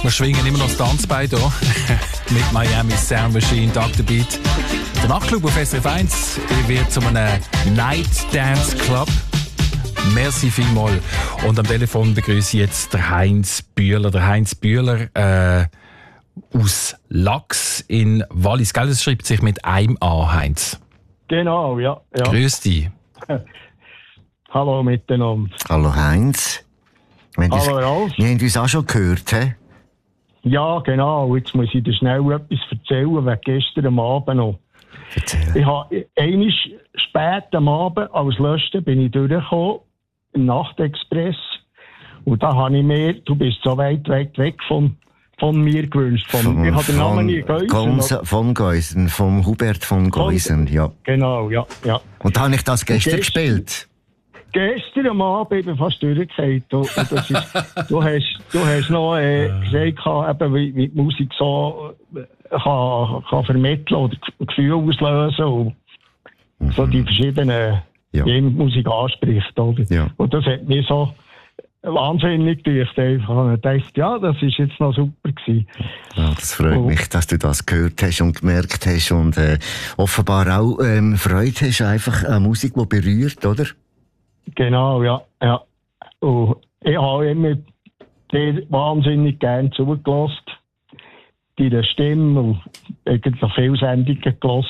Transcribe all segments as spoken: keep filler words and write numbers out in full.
Wir schwingen immer noch das Tanzbein hier mit Miami Sound Machine, Doctor Beat. Der Nachtclub auf S R F eins wird zu einem Night Dance Club. Merci vielmals. Und am Telefon begrüße ich jetzt den Heinz Bühler. Der Heinz Bühler äh, aus Lachs in Wallis. Gell, das schreibt sich mit einem A, Heinz. Genau, ja. ja. Grüß dich. Hallo miteinander. Hallo Heinz. Wir haben Hallo uns, Ralf. wir haben uns auch schon gehört, he? Ja, genau. Jetzt muss ich dir schnell etwas erzählen, wegen gestern am Abend noch. Erzähl. Ich habe einmal spät am Abend als Letzte bin ich durchgekommen, im Nachtexpress. Und da habe ich mir, du bist so weit, weit weg von, von mir gewünscht. Von, Von, ich habe den Namen nie von, Geusen. von Geusen, vom Hubert von Geusen, ja. Genau, ja, ja. Und da habe ich das gestern gestern- gespielt. Gestern am Abend bin ich fast durchgefallen. Du, und das ist, du, hast, du hast noch äh, gesagt, eben, wie, wie die Musik so äh, kann, kann vermitteln oder Gefühle auslösen und Mhm. so die verschiedenen Ja. die Musik anspricht. Oder? Ja. Und das hat mich so wahnsinnig gedacht. Ich dachte, ja, das ist jetzt noch super gewesen. Ja, das freut Oh. mich, dass du das gehört hast und gemerkt hast und äh, offenbar auch ähm, Freude hast einfach an Musik, die berührt, oder? Genau, ja. ja. Und ich habe immer dir wahnsinnig gern zugelassen. Deine Stimme und eigentlich viele Sendungen gelassen.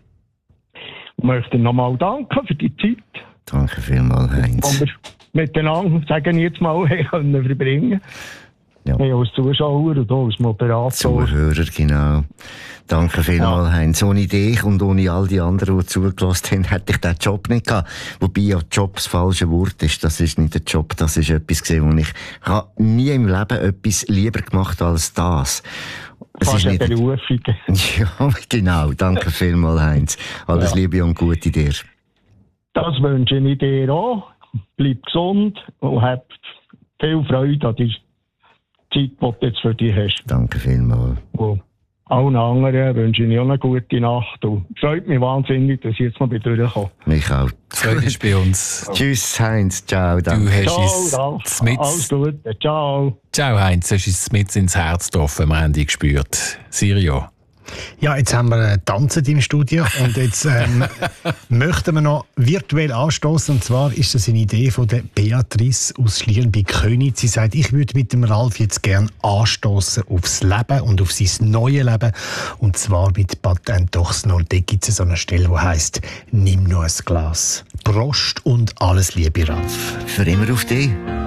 Ich möchte nochmal danken für die Zeit, Danke vielmals, die Heinz. wir miteinander, sagen jetzt mal, haben können verbringen. Ja. Ja. Als Zuschauer und auch als Moderator. Zuhörer, genau. Danke vielmals, Heinz. Ohne dich und ohne all die anderen, die zugelassen haben, hätte ich diesen Job nicht gehabt. Wobei ja Job das falsche Wort ist. Das ist nicht ein Job, das ist etwas gewesen, wo ich ich habe nie im Leben etwas lieber gemacht als das. Es Fast ist eine nicht... Berufung. Ja, genau. Danke vielmals, Heinz. Alles Ja. Liebe und Gute dir. Das wünsche ich dir auch. Bleib gesund und hab viel Freude an die Zeit, die du jetzt für dich hast. Danke vielmals. Und allen anderen wünsche ich auch eine gute Nacht. Und es freut mich wahnsinnig, dass ich jetzt noch wieder durchkomme. Mich auch. Freude ist bei uns. Tschüss, Heinz. Ciao. Du Danke. hast Ciao, uns Ralf. mit. Alles Gute. Ciao. Ciao, Heinz. Du hast uns mit ins Herz getroffen. Wir haben dich gespürt. Sirio. Ja, jetzt haben wir äh, tanzen im Studio und jetzt ähm, möchten wir noch virtuell anstoßen. Und zwar ist das eine Idee von der Beatrice aus Schlieren bei Köniz. Sie sagt, ich würde mit dem Ralf jetzt gern anstoßen aufs Leben und auf sein neues Leben. Und zwar mit Patent Dochsner. Da gibt es so eine Stelle, die heisst, nimm nur ein Glas. Prost und alles Liebe, Ralf. Für immer auf dich.